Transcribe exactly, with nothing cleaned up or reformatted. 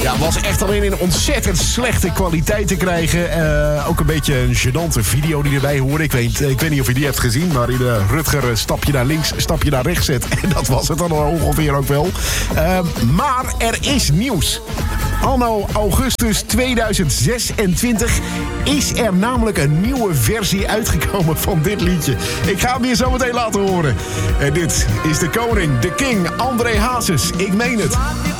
Ja, was echt alleen in ontzettend slechte kwaliteit te krijgen. Uh, ook een beetje een gênante video die erbij hoorde. Ik weet, ik weet niet of je die hebt gezien, maar in de Rutger uh, stapje naar links, stapje naar rechts zet. En dat was het dan ongeveer ook wel. Uh, maar er is nieuws. Anno augustus tweeduizend zesentwintig is er namelijk een nieuwe versie uitgekomen van dit liedje. Ik ga hem hier zo meteen laten horen. En dit is de koning, de king, André Hazes. Ik meen het.